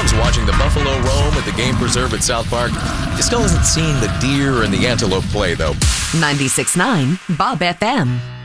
son's watching the buffalo roam at the game preserve at South Park. He still hasn't seen the deer and the antelope play, though. 96.9 Bob FM.